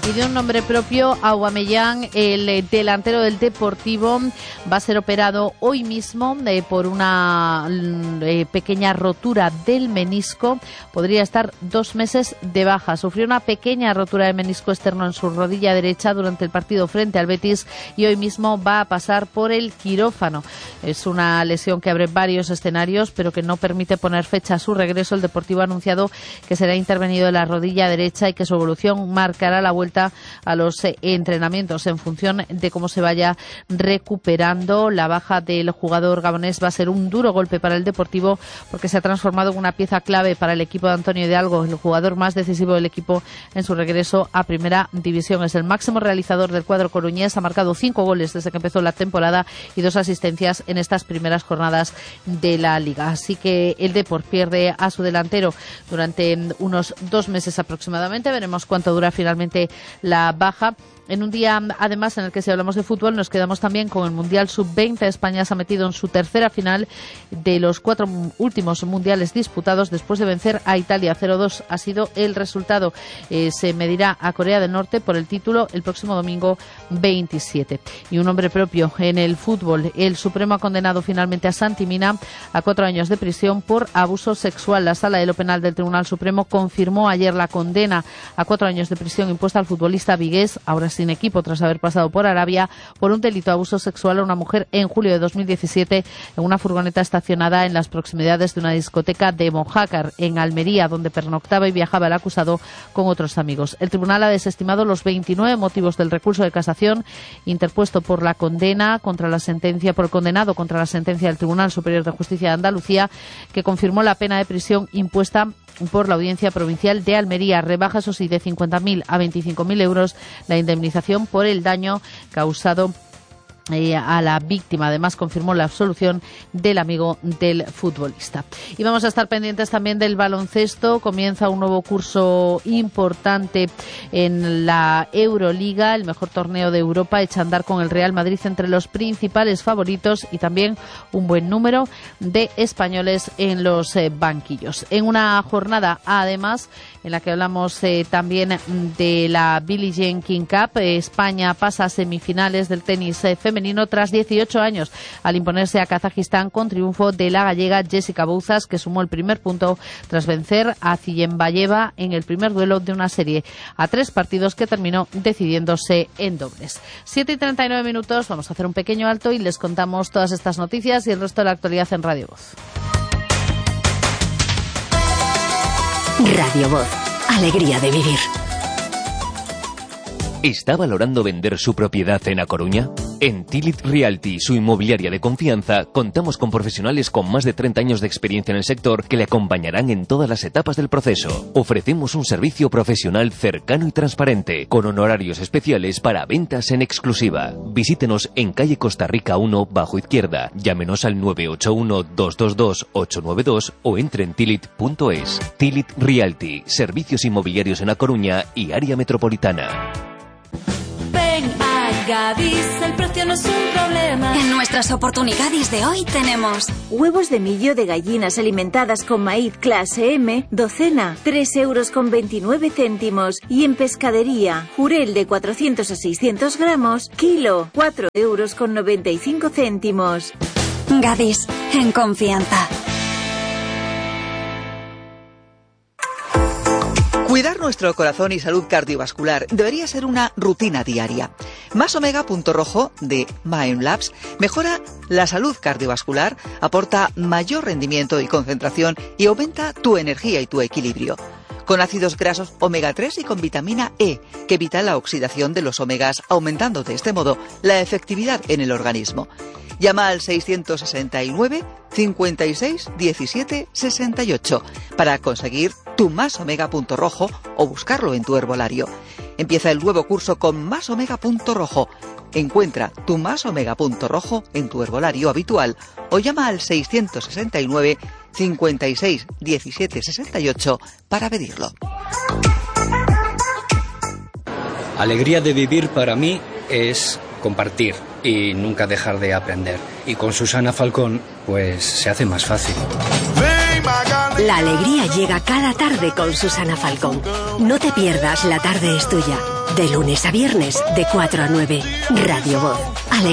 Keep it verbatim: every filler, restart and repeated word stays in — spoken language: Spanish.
Y de un nombre propio, Aubameyang, el delantero del Deportivo, va a ser operado hoy mismo eh, por una eh, pequeña rotura del menisco. Podría estar dos meses de baja. Sufrió una pequeña rotura de menisco externo en su rodilla derecha durante el partido frente al Betis y hoy mismo va a pasar por el quirófano. Es una lesión que abre varios escenarios, pero que no permite poner fecha a su regreso. El Deportivo ha anunciado que será intervenido en la rodilla derecha y que su evolución marcará la vuelta a los entrenamientos en función de cómo se vaya recuperando. La baja del jugador gabonés va a ser un duro golpe para el Deportivo porque se ha transformado en una pieza clave para el equipo de Antonio Hidalgo, el jugador más decisivo del equipo en su regreso a Primera División. Es el máximo realizador del cuadro coruñés, ha marcado cinco goles desde que empezó la temporada y dos asistencias en estas primeras jornadas de la Liga. Así que el Depor pierde a su delantero durante unos dos meses aproximadamente. Veremos cuánto dura finalmente la baja. En un día, además, en el que si hablamos de fútbol, nos quedamos también con el Mundial sub veinte. España se ha metido en su tercera final de los cuatro últimos mundiales disputados después de vencer a Italia. cero dos ha sido el resultado. Eh, se medirá a Corea del Norte por el título el próximo domingo veintisiete. Y un nombre propio en el fútbol. El Supremo ha condenado finalmente a Santi Mina a cuatro años de prisión por abuso sexual. La Sala de lo Penal del Tribunal Supremo confirmó ayer la condena a cuatro años de prisión impuesta al futbolista vigués, ahora sin equipo tras haber pasado por Arabia, por un delito de abuso sexual a una mujer en julio de dos mil diecisiete en una furgoneta estacionada en las proximidades de una discoteca de Mojácar, en Almería, donde pernoctaba y viajaba el acusado con otros amigos. El tribunal ha desestimado los veintinueve motivos del recurso de casación interpuesto por la condena contra la sentencia, por el condenado contra la sentencia del Tribunal Superior de Justicia de Andalucía, que confirmó la pena de prisión impuesta por la Audiencia Provincial de Almería. Rebaja, eso sí, de cincuenta mil a veinticinco mil euros la indemnización por el daño causado Eh, a la víctima. Además, confirmó la absolución del amigo del futbolista. Y vamos a estar pendientes también del baloncesto. Comienza un nuevo curso importante en la Euroliga, el mejor torneo de Europa, echa a andar con el Real Madrid entre los principales favoritos y también un buen número de españoles en los eh, banquillos. En una jornada, además, en la que hablamos eh, también de la Billie Jean King Cup, eh, España pasa a semifinales del tenis eh, femenino tras dieciocho años al imponerse a Kazajistán con triunfo de la gallega Jessica Bouzas, que sumó el primer punto tras vencer a Ziembayeva en el primer duelo de una serie a tres partidos que terminó decidiéndose en dobles. siete y treinta y nueve minutos, vamos a hacer un pequeño alto y les contamos todas estas noticias y el resto de la actualidad en Radio Voz. Radio Voz, alegría de vivir. ¿Está valorando vender su propiedad en A Coruña? En Tilit Realty, su inmobiliaria de confianza, contamos con profesionales con más de treinta años de experiencia en el sector que le acompañarán en todas las etapas del proceso. Ofrecemos un servicio profesional cercano y transparente, con honorarios especiales para ventas en exclusiva. Visítenos en calle Costa Rica uno, bajo izquierda. Llámenos al nueve ocho uno, dos dos dos, ocho nueve dos o entre en tilit punto es. Tilit Realty, servicios inmobiliarios en A Coruña y área metropolitana. Ven a Gadis, el precio no es un problema. En nuestras oportunidades de hoy tenemos huevos de millo de gallinas alimentadas con maíz clase M, docena, tres euros con veintinueve céntimos. Y en pescadería, jurel de cuatrocientos a seiscientos gramos, kilo, cuatro euros con noventa y cinco céntimos. Gadis, en confianza. Cuidar nuestro corazón y salud cardiovascular debería ser una rutina diaria. Más Omega Punto Rojo de Maemlabs mejora la salud cardiovascular, aporta mayor rendimiento y concentración y aumenta tu energía y tu equilibrio. Con ácidos grasos omega tres y con vitamina E, que evita la oxidación de los omegas, aumentando de este modo la efectividad en el organismo. Llama al seiscientos sesenta y nueve, cincuenta y seis, diecisiete, sesenta y ocho para conseguir tu Más Omega Punto Rojo o buscarlo en tu herbolario. Empieza el nuevo curso con Más Omega Punto Rojo. Encuentra tu Más Omega Punto Rojo en tu herbolario habitual o llama al seiscientos sesenta y nueve, cincuenta y seis, diecisiete, sesenta y ocho para pedirlo. Alegría de vivir para mí es compartir y nunca dejar de aprender. Y con Susana Falcón, pues se hace más fácil. Vem, Magalhães. La alegría llega cada tarde con Susana Falcón. No te pierdas La tarde es tuya. De lunes a viernes, de cuatro a nueve. Radio Voz. Alegría.